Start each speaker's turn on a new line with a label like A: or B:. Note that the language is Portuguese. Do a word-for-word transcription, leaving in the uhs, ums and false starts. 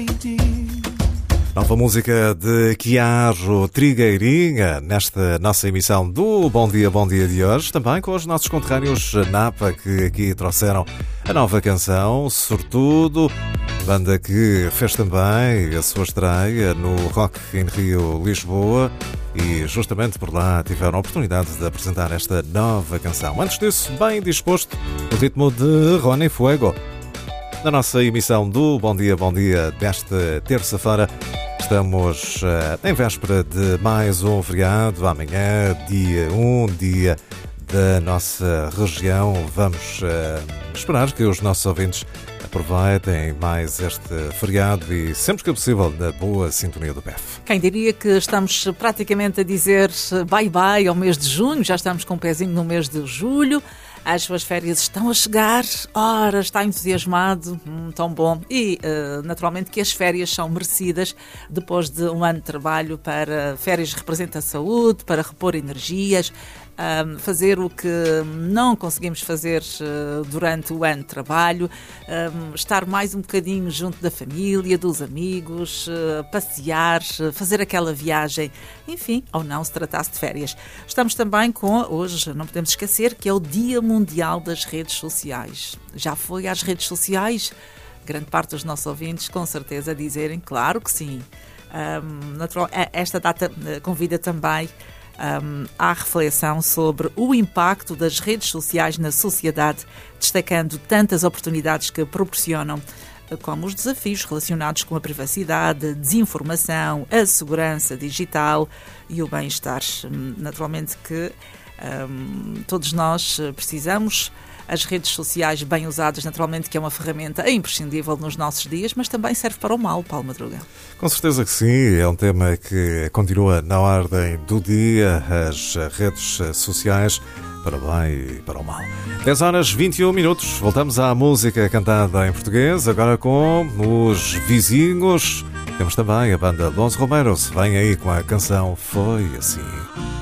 A: Nova música de Chiaro Trigueirinha nesta nossa emissão do Bom Dia, Bom Dia de hoje, também com os nossos conterrâneos Napa, que aqui trouxeram a nova canção, Sortudo, banda que fez também a sua estreia no Rock in Rio Lisboa e justamente por lá tiveram a oportunidade de apresentar esta nova canção. Antes disso, bem disposto, o ritmo de Rony Fuego. Na nossa emissão do Bom Dia, Bom Dia desta terça-feira, estamos uh, em véspera de mais um feriado, amanhã, dia um, dia da nossa região. Vamos uh, esperar que os nossos ouvintes aproveitem mais este feriado e, sempre que possível, na boa sintonia do P F.
B: Quem diria que estamos praticamente a dizer bye-bye ao mês de junho, já estamos com um pezinho no mês de julho. As suas férias estão a chegar, ora, está entusiasmado, hum, tão bom. E, uh, naturalmente, que as férias são merecidas depois de um ano de trabalho. Para férias representa a saúde, para repor energias, um, fazer o que não conseguimos fazer uh, durante o ano de trabalho, um, estar mais um bocadinho junto da família, dos amigos, uh, passear, uh, fazer aquela viagem, enfim, ou não se tratasse de férias. Estamos também com, hoje, não podemos esquecer, que é o Dia Mundial das Redes Sociais. Já foi às redes sociais? Grande parte dos nossos ouvintes, com certeza, dizerem, claro que sim. Um, natural, esta data convida também um, à reflexão sobre o impacto das redes sociais na sociedade, destacando tantas oportunidades que proporcionam, como os desafios relacionados com a privacidade, desinformação, a segurança digital e o bem-estar. Naturalmente que Um, todos nós precisamos, as redes sociais bem usadas, naturalmente que é uma ferramenta imprescindível nos nossos dias, mas também serve para o mal, Paulo Madruga.
A: Com certeza que sim, é um tema que continua na ordem do dia, as redes sociais, para o bem e para o mal. dez horas e vinte e um minutos, voltamos à música cantada em português, agora com os vizinhos. Temos também a banda Los Romeros, vem aí com a canção Foi Assim.